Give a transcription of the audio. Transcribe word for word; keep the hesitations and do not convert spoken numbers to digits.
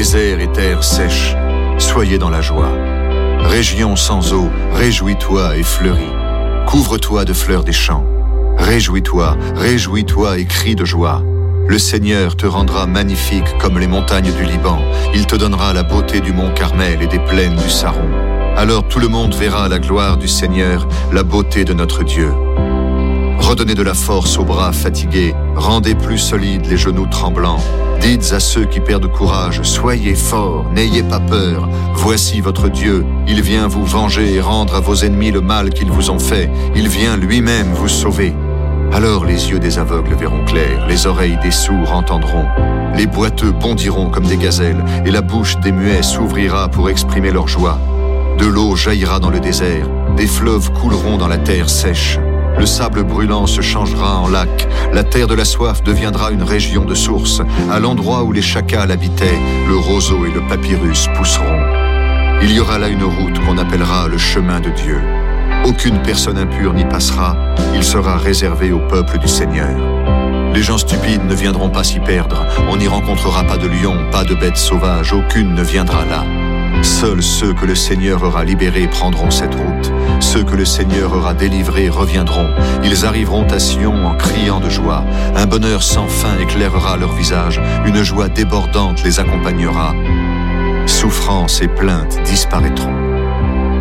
désert et terre sèche, soyez dans la joie. Région sans eau, réjouis-toi et fleuris. Couvre-toi de fleurs des champs. Réjouis-toi, réjouis-toi et crie de joie. Le Seigneur te rendra magnifique comme les montagnes du Liban. Il te donnera la beauté du mont Carmel et des plaines du Saron. Alors tout le monde verra la gloire du Seigneur, la beauté de notre Dieu. Redonnez de la force aux bras fatigués, rendez plus solides les genoux tremblants. Dites à ceux qui perdent courage, soyez forts, n'ayez pas peur. Voici votre Dieu, il vient vous venger et rendre à vos ennemis le mal qu'ils vous ont fait. Il vient lui-même vous sauver. Alors les yeux des aveugles verront clair, les oreilles des sourds entendront. Les boiteux bondiront comme des gazelles, et la bouche des muets s'ouvrira pour exprimer leur joie. De l'eau jaillira dans le désert, des fleuves couleront dans la terre sèche. Le sable brûlant se changera en lac, la terre de la soif deviendra une région de sources. À l'endroit où les chacals habitaient, le roseau et le papyrus pousseront. Il y aura là une route qu'on appellera le chemin de Dieu. Aucune personne impure n'y passera, il sera réservé au peuple du Seigneur. Les gens stupides ne viendront pas s'y perdre, on n'y rencontrera pas de lions, pas de bêtes sauvages, aucune ne viendra là. Seuls ceux que le Seigneur aura libérés prendront cette route. Ceux que le Seigneur aura délivrés reviendront. Ils arriveront à Sion en criant de joie. Un bonheur sans fin éclairera leur visage. Une joie débordante les accompagnera. Souffrance et plainte disparaîtront.